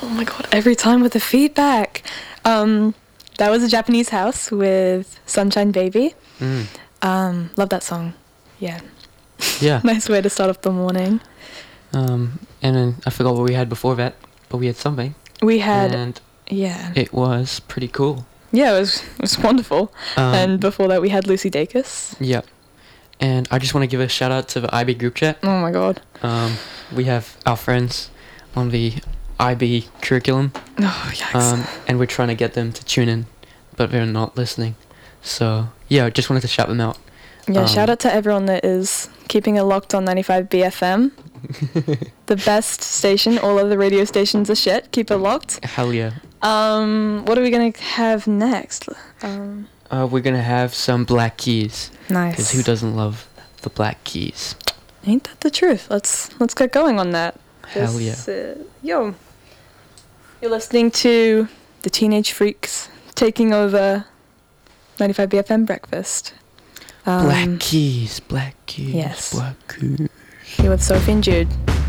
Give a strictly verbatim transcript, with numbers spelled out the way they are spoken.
Oh my god, every time with the feedback. Um, that was a Japanese house with Sunshine Baby. Mm. Um, love that song. Yeah. Yeah. Nice way to start off the morning. Um, and then I forgot what we had before that, but we had something. We had, and yeah. it was pretty cool. Yeah, it was, it was wonderful. Um, and before that we had Lucy Dacus. Yeah. And I just want to give a shout out to the I B group chat. Oh my god. Um, we have our friends on the I B curriculum. Oh, yikes. Um, and we're trying to get them to tune in, but they're not listening. So, yeah, just wanted to shout them out. Yeah, um, shout out to everyone that is keeping it locked on ninety-five B F M. The best station. All other radio stations are shit. Keep it locked. Hell yeah. Um, what are we going to have next? Um, Uh, we're going to have some Black Keys. nice. Because who doesn't love the Black Keys? Ain't that the truth? Let's let's get going on that. Hell yeah. This, uh, yo. You're listening to the Teenage Freaks taking over ninety-five B F M Breakfast. Um, Black Keys, Black Keys, yes. Black Keys. Here with Sophie and Jude.